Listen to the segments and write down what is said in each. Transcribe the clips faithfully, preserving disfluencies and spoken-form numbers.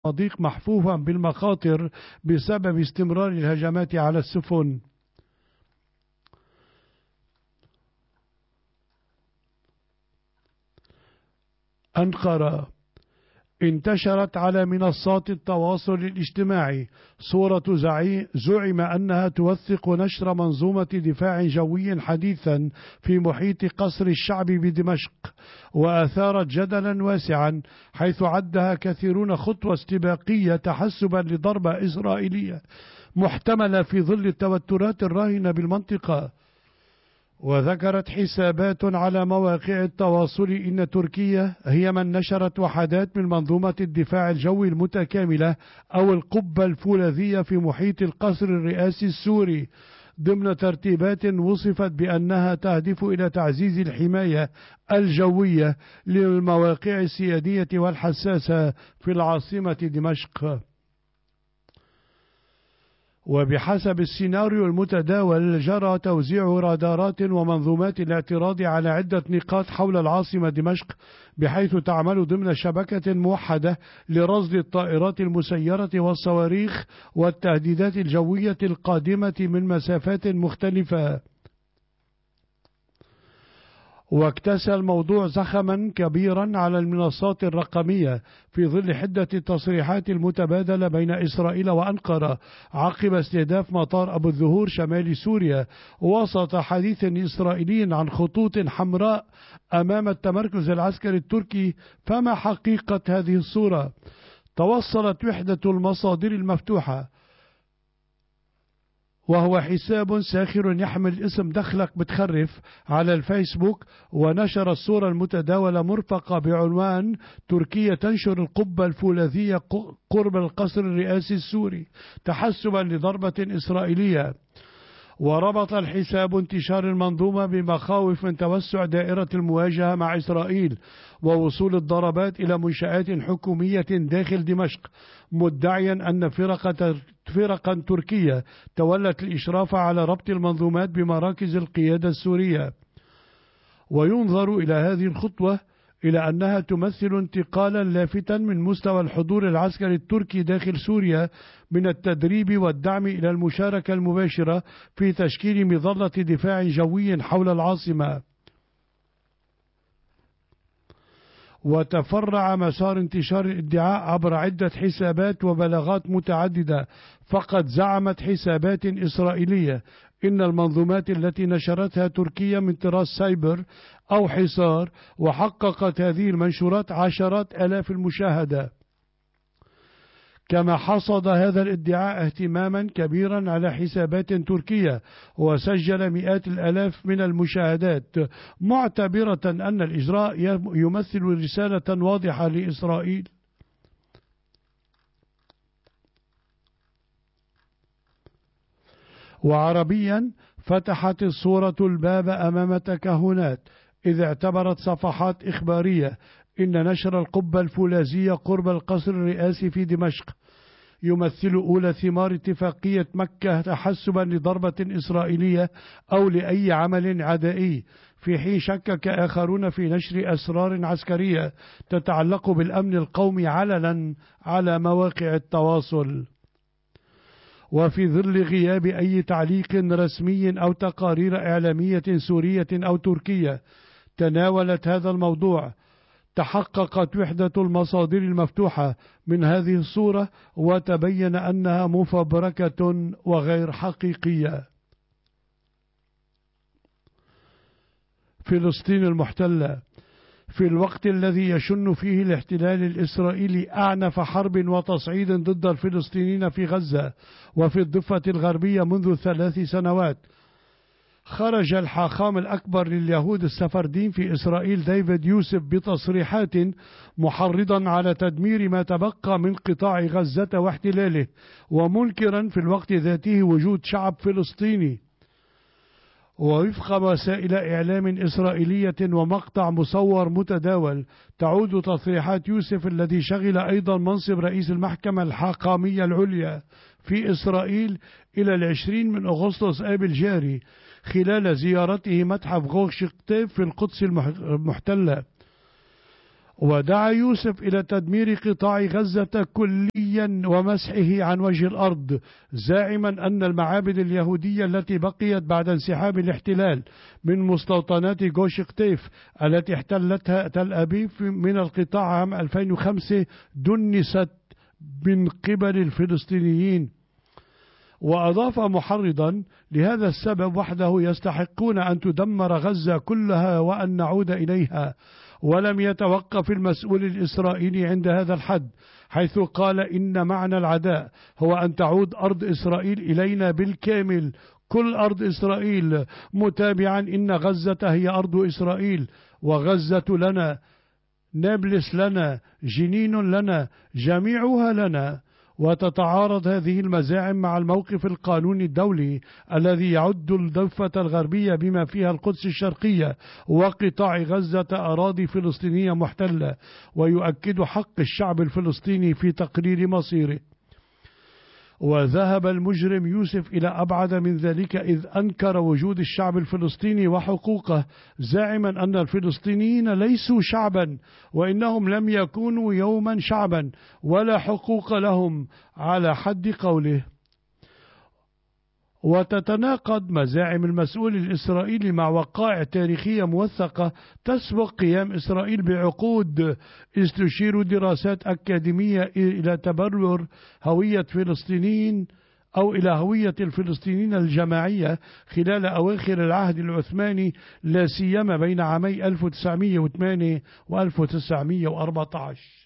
المضيق محفوفا بالمخاطر بسبب استمرار الهجمات على السفن. أنقرة. انتشرت على منصات التواصل الاجتماعي صورة زعم أنها توثق نشر منظومة دفاع جوي حديثا في محيط قصر الشعب بدمشق، وأثارت جدلا واسعا حيث عدها كثيرون خطوة استباقية تحسبا لضربة إسرائيلية محتملة في ظل التوترات الراهنة بالمنطقة. وذكرت حسابات على مواقع التواصل إن تركيا هي من نشرت وحدات من منظومة الدفاع الجوي المتكاملة أو القبة الفولاذية في محيط القصر الرئاسي السوري ضمن ترتيبات وصفت بأنها تهدف إلى تعزيز الحماية الجوية للمواقع السيادية والحساسة في العاصمة دمشق. وبحسب السيناريو المتداول جرى توزيع رادارات ومنظومات الاعتراض على عدة نقاط حول العاصمة دمشق، بحيث تعمل ضمن شبكة موحدة لرصد الطائرات المسيرة والصواريخ والتهديدات الجوية القادمة من مسافات مختلفة. واكتسى الموضوع زخما كبيرا على المنصات الرقمية في ظل حدة التصريحات المتبادلة بين إسرائيل وأنقرة عقب استهداف مطار أبو الزهور شمال سوريا، وسط حديث إسرائيلي عن خطوط حمراء أمام التمركز العسكري التركي. فما حقيقة هذه الصورة؟ توصلت وحدة المصادر المفتوحة، وهو حساب ساخر يحمل اسم دخلك بتخرف على الفيسبوك، ونشر الصورة المتداولة مرفقة بعنوان تركيا تنشر القبة الفولاذية قرب القصر الرئاسي السوري تحسبا لضربة إسرائيلية. وربط الحساب انتشار المنظومة بمخاوف من توسع دائرة المواجهة مع إسرائيل ووصول الضربات إلى منشآت حكومية داخل دمشق، مدعيا أن فرقة فرقا تركية تولت الإشراف على ربط المنظومات بمراكز القيادة السورية. وينظر إلى هذه الخطوة إلى أنها تمثل انتقالا لافتا من مستوى الحضور العسكري التركي داخل سوريا من التدريب والدعم إلى المشاركة المباشرة في تشكيل مظلة دفاع جوي حول العاصمة. وتفرع مسار انتشار الادعاء عبر عدة حسابات وبلاغات متعددة. فقد زعمت حسابات إسرائيلية إن المنظومات التي نشرتها تركيا من طراز سايبر أو حصار، وحققت هذه المنشورات عشرات آلاف المشاهدة. كما حصد هذا الادعاء اهتماما كبيرا على حسابات تركية، وسجل مئات الآلاف من المشاهدات، معتبرة أن الإجراء يمثل رسالة واضحة لإسرائيل. وعربيا فتحت الصورة الباب أمام تكهنات، إذ اعتبرت صفحات إخبارية إن نشر القبة الفولاذية قرب القصر الرئاسي في دمشق يمثل أولى ثمار اتفاقية مكة تحسبا لضربة إسرائيلية أو لأي عمل عدائي، في حين شكك آخرون في نشر أسرار عسكرية تتعلق بالأمن القومي علنا على مواقع التواصل. وفي ظل غياب أي تعليق رسمي أو تقارير إعلامية سورية أو تركية تناولت هذا الموضوع، تحققت وحدة المصادر المفتوحة من هذه الصورة وتبين أنها مفبركة وغير حقيقية. فلسطين المحتلة. في الوقت الذي يشن فيه الاحتلال الإسرائيلي أعنف حرب وتصعيد ضد الفلسطينيين في غزة وفي الضفة الغربية منذ ثلاث سنوات، خرج الحاخام الأكبر لليهود السفردين في إسرائيل ديفيد يوسف بتصريحات محرضا على تدمير ما تبقى من قطاع غزة واحتلاله، ومنكرا في الوقت ذاته وجود شعب فلسطيني. ووفق وسائل إعلام إسرائيلية ومقطع مصور متداول، تعود تصريحات يوسف الذي شغل أيضا منصب رئيس المحكمة الحاخامية العليا في إسرائيل إلى العشرين من أغسطس آب الجاري خلال زيارته متحف غوش قطيف في القدس المحتلة. ودعا يوسف إلى تدمير قطاع غزة كليا ومسحه عن وجه الأرض، زاعما أن المعابد اليهودية التي بقيت بعد انسحاب الاحتلال من مستوطنات جوش قطيف التي احتلتها تل أبيب من القطاع عام ألفين وخمسة دنست من قبل الفلسطينيين. وأضاف محرضا: لهذا السبب وحده يستحقون أن تدمر غزة كلها وأن نعود إليها. ولم يتوقف المسؤول الإسرائيلي عند هذا الحد، حيث قال: إن معنى العداء هو أن تعود أرض إسرائيل إلينا بالكامل، كل أرض إسرائيل، متابعا إن غزة هي أرض إسرائيل، وغزة لنا، نابلس لنا، جنين لنا، جميعها لنا. وتتعارض هذه المزاعم مع الموقف القانوني الدولي الذي يعد الضفة الغربية بما فيها القدس الشرقية وقطاع غزة أراضي فلسطينية محتلة، ويؤكد حق الشعب الفلسطيني في تقرير مصيره. وذهب المجرم يوسف إلى أبعد من ذلك، إذ أنكر وجود الشعب الفلسطيني وحقوقه، زاعما أن الفلسطينيين ليسوا شعبا، وإنهم لم يكونوا يوما شعبا ولا حقوق لهم على حد قوله. وتتناقض مزاعم المسؤول الإسرائيلي مع وقائع تاريخية موثقة تسبق قيام إسرائيل بعقود، إذ تشير دراسات أكاديمية إلى تبرر هوية فلسطينيين أو إلى هوية الفلسطينيين الجماعية خلال أواخر العهد العثماني، لا سيما بين عامي ألف وتسعمئة وثمانية و ألف وتسعمئة وأربعة عشر.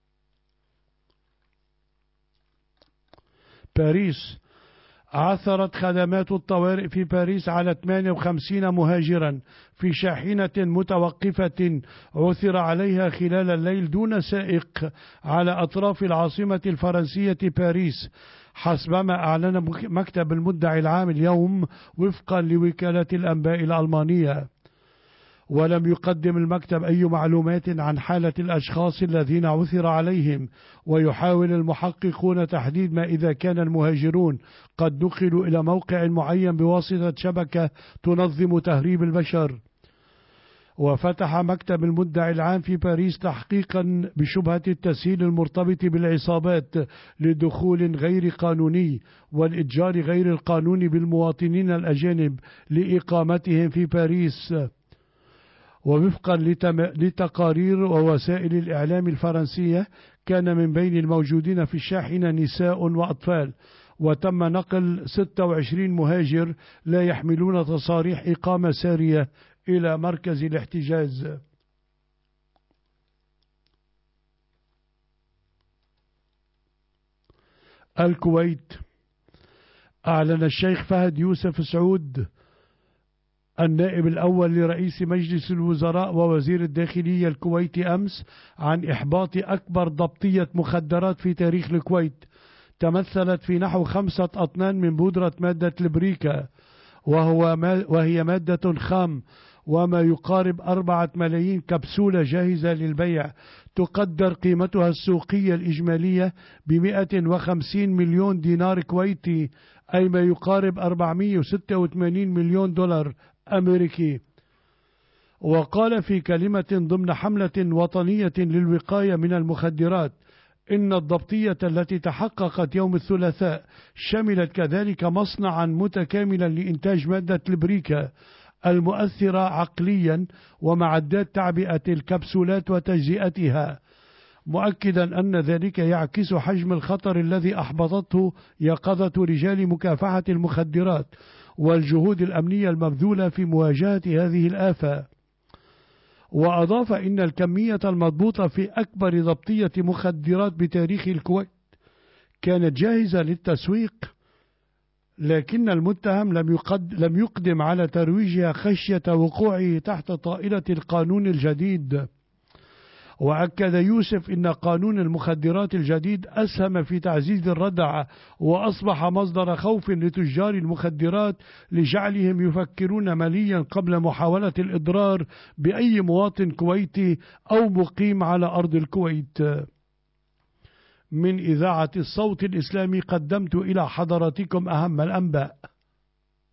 باريس. عثرت خدمات الطوارئ في باريس على ثمانية وخمسين مهاجرا في شاحنة متوقفة عثر عليها خلال الليل دون سائق على أطراف العاصمة الفرنسية باريس، حسبما أعلن مكتب المدعي العام اليوم وفقا لوكالة الأنباء الألمانية. ولم يقدم المكتب أي معلومات عن حالة الأشخاص الذين عثر عليهم، ويحاول المحققون تحديد ما إذا كان المهاجرون قد نقلوا إلى موقع معين بواسطة شبكة تنظم تهريب البشر. وفتح مكتب المدعي العام في باريس تحقيقا بشبهة التسهيل المرتبط بالعصابات لدخول غير قانوني والإتجار غير القانوني بالمواطنين الأجانب لإقامتهم في باريس. ووفقا لتقارير ووسائل الإعلام الفرنسية، كان من بين الموجودين في الشاحنة نساء وأطفال، وتم نقل ستة وعشرين مهاجر لا يحملون تصاريح إقامة سارية إلى مركز الاحتجاز. الكويت. أعلن الشيخ فهد يوسف سعود النائب الأول لرئيس مجلس الوزراء ووزير الداخلية الكويتي أمس عن إحباط أكبر ضبطية مخدرات في تاريخ الكويت، تمثلت في نحو خمسة أطنان من بودرة مادة البريكا، وهو ما وهي مادة خام، وما يقارب أربعة ملايين كبسولة جاهزة للبيع، تقدر قيمتها السوقية الإجمالية بمئة وخمسين مليون دينار كويتي، أي ما يقارب أربعمئة وستة وثمانين مليون دولار أمريكي. وقال في كلمة ضمن حملة وطنية للوقاية من المخدرات إن الضبطية التي تحققت يوم الثلاثاء شملت كذلك مصنعا متكاملا لإنتاج مادة البريكا المؤثرة عقليا ومعدات تعبئة الكبسولات وتجزئتها، مؤكدا أن ذلك يعكس حجم الخطر الذي أحبطته يقظة رجال مكافحة المخدرات والجهود الأمنية المبذولة في مواجهة هذه الآفة. وأضاف إن الكمية المضبوطة في أكبر ضبطية مخدرات بتاريخ الكويت كانت جاهزة للتسويق، لكن المتهم لم يقد لم يقدم على ترويجها خشية وقوعه تحت طائلة القانون الجديد. وأكد يوسف إن قانون المخدرات الجديد أسهم في تعزيز الردع، وأصبح مصدر خوف لتجار المخدرات لجعلهم يفكرون مليا قبل محاولة الإضرار بأي مواطن كويتي أو مقيم على أرض الكويت. من إذاعة الصوت الإسلامي قدمت إلى حضراتكم أهم الأنباء.